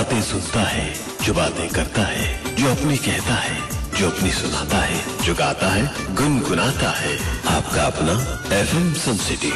बातें सुनता है, जो बातें करता है, जो अपनी कहता है, जो अपनी सुनाता है, जो गाता है, गुनगुनाता है। आपका अपना FM सन सिटी।